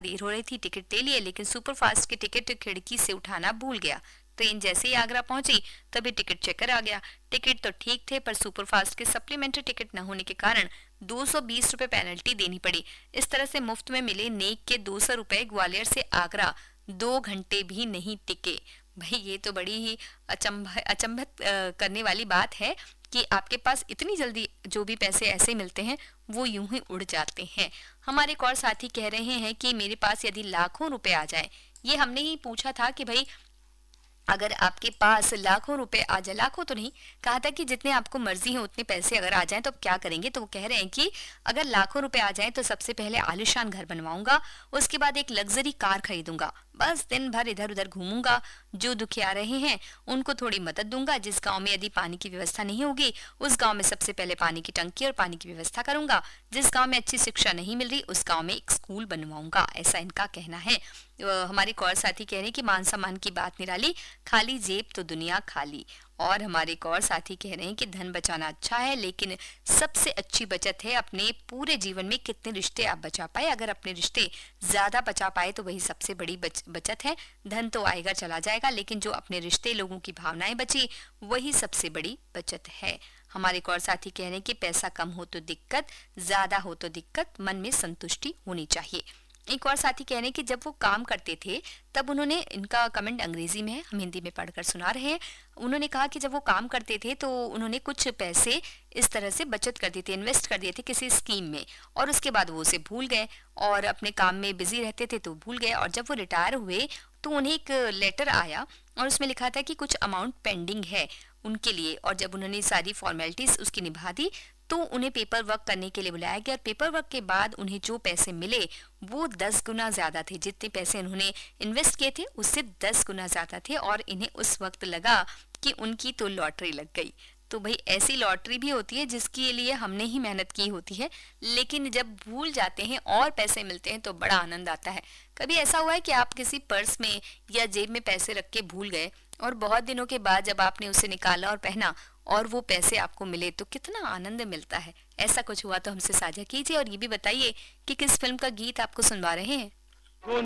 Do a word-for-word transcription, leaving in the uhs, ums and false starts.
देर हो रही थी, टिकट ले लिए, लेकिन सुपरफास्ट की टिकट खिड़की से उठाना भूल गया। ट्रेन जैसे ही आगरा पहुंची तभी टिकट चेकर आ गया। टिकट तो ठीक थे, पर सुपरफास्ट के सप्लीमेंट्री टिकट न होने के कारण दो सौ बीस रुपए पेनल्टी देनी पड़ी। इस तरह से मुफ्त में मिले नेक के दो सौ रुपए ग्वालियर से आगरा दो घंटे भी नहीं टिके। भाई ये तो बड़ी ही अचंभ अचंभित करने वाली बात है कि आपके पास इतनी जल्दी जो भी पैसे ऐसे मिलते हैं वो यूं ही उड़ जाते हैं। हमारे एक और साथी कह रहे हैं कि मेरे पास यदि लाखों रुपए आ जाए, ये हमने ही पूछा था कि भाई अगर आपके पास लाखों रुपए आ जाए, लाखों तो नहीं कहा था कि जितने आपको मर्जी हो उतने पैसे अगर आ जाएं तो क्या करेंगे, तो वो कह रहे हैं कि अगर लाखों रुपए आ जाएं तो सबसे पहले आलिशान घर बनवाऊंगा, उसके बाद एक लग्जरी कार खरीदूंगा, बस दिन भर इधर उधर घूमूंगा, जो दुखिया रहे हैं उनको थोड़ी मदद दूंगा, जिस गांव में यदि पानी की व्यवस्था नहीं होगी उस गांव में सबसे पहले पानी की टंकी और पानी की व्यवस्था करूंगा, जिस गांव में अच्छी शिक्षा नहीं मिल रही उस गांव में एक स्कूल बनवाऊंगा, ऐसा इनका कहना है। हमारे एक और साथी कह रहे हैं कि मान सम्मान की बात निराली, खाली जेब तो दुनिया खाली। और हमारे एक और साथी कह रहे हैं कि धन बचाना अच्छा है, लेकिन सबसे अच्छी बचत है अपने पूरे जीवन में कितने रिश्ते आप बचा पाए। अगर अपने रिश्ते ज्यादा बचा पाए तो वही सबसे बड़ी बच, बचत है। धन तो आएगा चला जाएगा, लेकिन जो अपने रिश्ते, लोगों की भावनाएं बची, वही सबसे बड़ी बचत है। हमारे एक और साथी कह रहे हैं कि पैसा कम हो तो दिक्कत, ज्यादा हो तो दिक्कत, मन में संतुष्टि होनी चाहिए। एक और साथी कह रहे हैं कि जब वो काम करते थे तब उन्होंने, इनका कमेंट अंग्रेजी में है, हम हिंदी में पढ़कर सुना रहे हैं। उन्होंने कहा कि जब वो काम करते थे तो उन्होंने कुछ पैसे इस तरह से बचत कर दिए थे, इन्वेस्ट कर दिए थे किसी स्कीम में, और उसके बाद वो उसे भूल गए और अपने काम में बिजी रहते थे तो भूल गए। और जब वो रिटायर हुए तो उन्हें एक लेटर आया और उसमें लिखा था कि कुछ अमाउंट पेंडिंग है उनके लिए, और जब उन्होंने सारी फॉर्मेलिटीज उसकी निभा दी तो उन्हें पेपर वर्क करने के लिए बुलाया गया। और पेपर वर्क के बाद उन्हें जो पैसे मिले वो दस गुना ज्यादा थे, जितने पैसे उन्होंने इन्वेस्ट किए थे उससे दस गुना ज्यादा थे, और इन्हें उस वक्त लगा कि उनकी तो लॉटरी लग गई। तो भाई ऐसी लॉटरी भी होती है जिसके लिए हमने ही मेहनत की होती है, लेकिन जब भूल जाते हैं और पैसे मिलते हैं तो बड़ा आनंद आता है। कभी ऐसा हुआ है कि आप किसी पर्स में या जेब में पैसे रख के भूल गए और बहुत दिनों के बाद जब आपने उसे निकाला और पहना और वो पैसे आपको मिले तो कितना आनंद मिलता है। ऐसा कुछ हुआ तो हमसे साझा कीजिए और ये भी बताइए कि किस फिल्म का गीत आपको सुनवा रहे हैं।